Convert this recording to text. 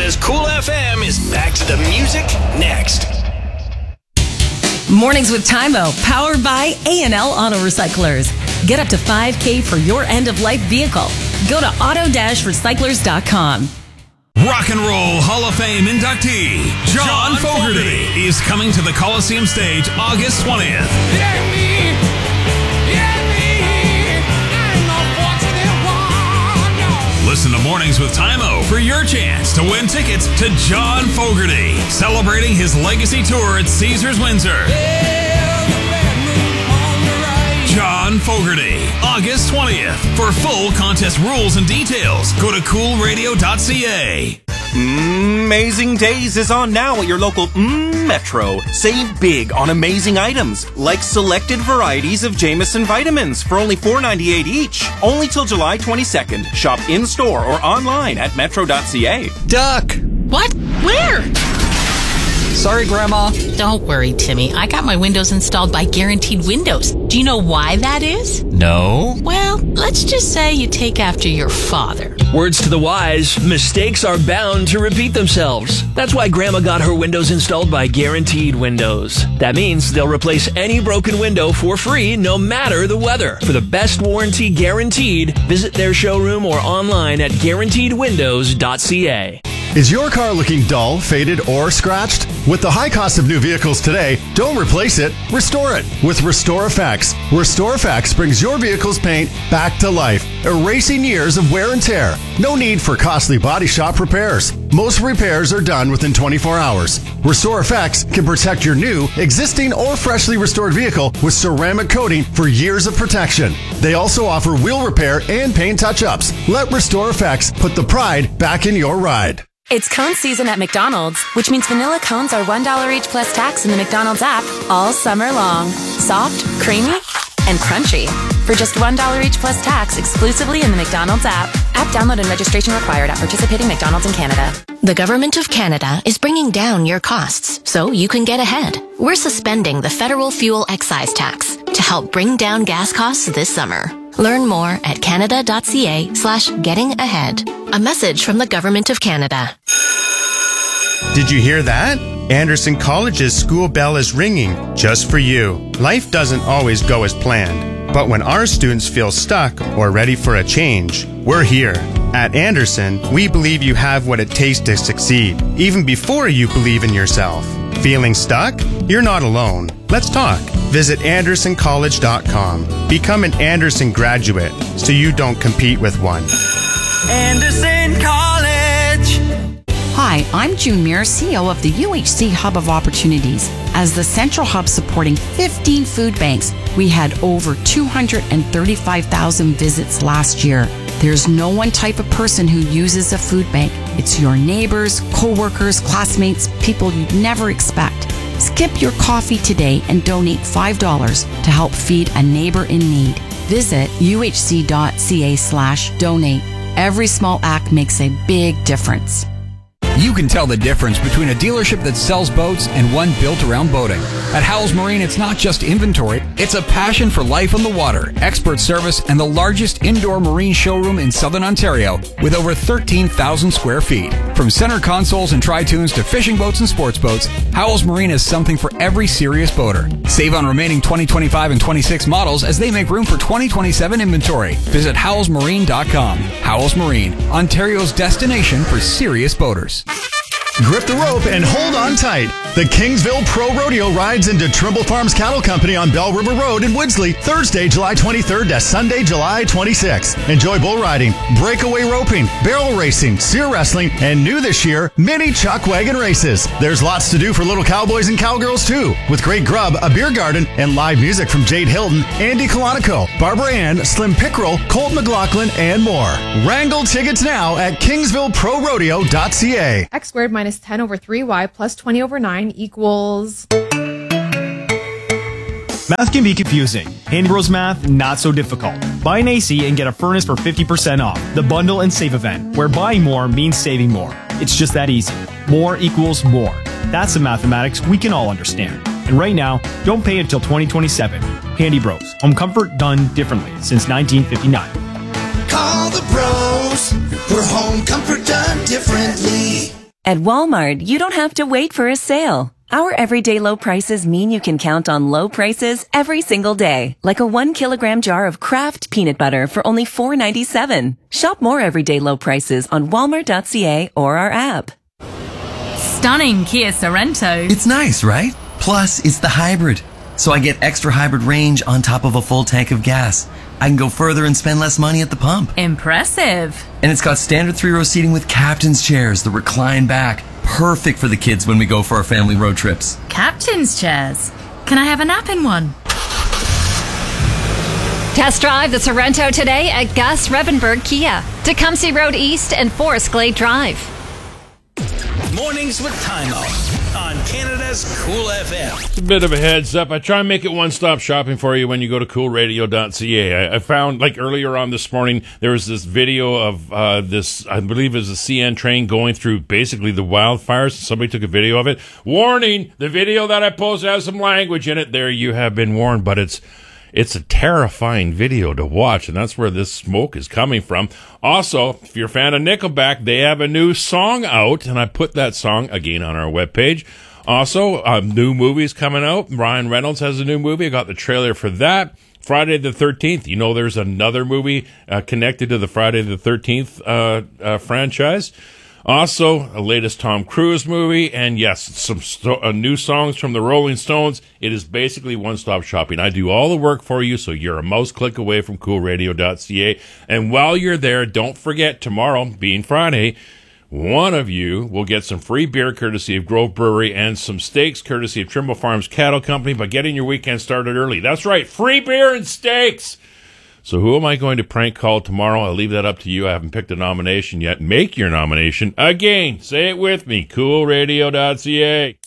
says Cool FM is back to the music next. Mornings with Tymo, powered by A&L Auto Recyclers. Get up to $5,000 for your end-of-life vehicle. Go to auto-recyclers.com. Rock and Roll Hall of Fame inductee John Fogerty is coming to the Coliseum stage August 20th. Listen to Mornings with Tymo for your chance to win tickets to John Fogerty, celebrating his legacy tour at Caesars Windsor. John Fogerty, August 20th. For full contest rules and details, go to coolradio.ca. Amazing Days is on now at your local Metro. Save big on amazing items, like selected varieties of Jameson vitamins for only $4.98 each. Only till July 22nd. Shop in-store or online at metro.ca. Duck! What? Where? Sorry, Grandma. Don't worry, Timmy. I got my windows installed by Guaranteed Windows. Do you know why that is? No. Well, let's just say you take after your father. Words to the wise, mistakes are bound to repeat themselves. That's why Grandma got her windows installed by Guaranteed Windows. That means they'll replace any broken window for free, no matter the weather. For the best warranty guaranteed, visit their showroom or online at guaranteedwindows.ca. Is your car looking dull, faded, or scratched? With the high cost of new vehicles today, don't replace it, restore it with Restore Effects. Restore Effects brings your vehicle's paint back to life, erasing years of wear and tear. No need for costly body shop repairs. Most repairs are done within 24 hours. Restore Effects can protect your new, existing, or freshly restored vehicle with ceramic coating for years of protection. They also offer wheel repair and paint touch-ups. Let Restore Effects put the pride back in your ride. It's cone season at McDonald's, which means vanilla cones are $1 each plus tax in the McDonald's app all summer long. Soft, creamy, and crunchy. For just $1 each plus tax exclusively in the McDonald's app. App download and registration required at participating McDonald's in Canada. The Government of Canada is bringing down your costs so you can get ahead. We're suspending the federal fuel excise tax to help bring down gas costs this summer. Learn more at canada.ca/getting-ahead. A message from the Government of Canada. Did you hear that? Anderson College's school bell is ringing just for you. Life doesn't always go as planned, but when our students feel stuck or ready for a change, we're here. At Anderson, we believe you have what it takes to succeed, even before you believe in yourself. Feeling stuck? You're not alone. Let's talk. Visit AndersonCollege.com. Become an Anderson graduate so you don't compete with one. Anderson College. Hi, I'm June Muir, CEO of the UHC Hub of Opportunities. As the central hub supporting 15 food banks, we had over 235,000 visits last year. There's no one type of person who uses a food bank. It's your neighbors, co-workers, classmates, people you'd never expect. Skip your coffee today and donate $5 to help feed a neighbor in need. Visit uhc.ca/donate. Every small act makes a big difference. You can tell the difference between a dealership that sells boats and one built around boating. At Howells Marine, it's not just inventory, it's a passion for life on the water, expert service, and the largest indoor marine showroom in Southern Ontario with over 13,000 square feet. From center consoles and tri-tunes to fishing boats and sports boats, Howells Marine has something for every serious boater. Save on remaining 2025 and 26 models as they make room for 2027 inventory. Visit howellsmarine.com. Howells Marine, Ontario's destination for serious boaters. Grip the rope and hold on tight. The Kingsville Pro Rodeo rides into Trimble Farms Cattle Company on Bell River Road in Woodsley, Thursday, July 23rd to Sunday, July 26th. Enjoy bull riding, breakaway roping, barrel racing, steer wrestling, and new this year, mini chuck wagon races. There's lots to do for little cowboys and cowgirls too, with great grub, a beer garden, and live music from Jade Hilton, Andy Colonico, Barbara Ann, Slim Pickrell, Colt McLaughlin, and more. Wrangle tickets now at kingsvilleprorodeo.ca. X squared minus 10 over 3y plus 20 over 9 equals... Math can be confusing. Handy Bros Math, not so difficult. Buy an AC and get a furnace for 50% off. The Bundle and Save event, where buying more means saving more. It's just that easy. More equals more. That's the mathematics we can all understand. And right now, don't pay until 2027. Handy Bros. Home comfort done differently since 1959. Call the bros for home comfort done differently. At Walmart, you don't have to wait for a sale. Our everyday low prices mean you can count on low prices every single day. Like a 1 kilogram jar of Kraft peanut butter for only $4.97. Shop more everyday low prices on walmart.ca or our app. Stunning Kia Sorento. It's nice, right? Plus, it's the hybrid. So I get extra hybrid range on top of a full tank of gas. I can go further and spend less money at the pump. Impressive. And it's got standard 3-row seating with captain's chairs that recline back. Perfect for the kids when we go for our family road trips. Captain's chairs. Can I have a nap in one? Test drive the Sorento today at Gus Revenberg Kia, Tecumseh Road East and Forest Glade Drive. Mornings with Time Out on Canada's Cool FM. It's a bit of a heads up. I try and make it one-stop shopping for you when you go to coolradio.ca. I found, like earlier on this morning, there was this video of this, I believe it was a CN train going through basically the wildfires. Somebody took a video of it. Warning, the video that I posted has some language in it. There you have been warned, but it's a terrifying video to watch, and that's where this smoke is coming from. Also, if you're a fan of Nickelback, they have a new song out, and I put that song again on our webpage. Also, new movies coming out. Ryan Reynolds has a new movie. I got the trailer for that. Friday the 13th. You know there's another movie connected to the Friday the 13th franchise. Also, a latest Tom Cruise movie, and yes, some new songs from the Rolling Stones. It is basically one-stop shopping. I do all the work for you, so you're a mouse click away from coolradio.ca. And while you're there, don't forget, tomorrow, being Friday, one of you will get some free beer courtesy of Grove Brewery and some steaks courtesy of Trimble Farms Cattle Company by getting your weekend started early. That's right, free beer and steaks! So who am I going to prank call tomorrow? I'll leave that up to you. I haven't picked a nomination yet. Make your nomination. Again, say it with me, coolradio.ca.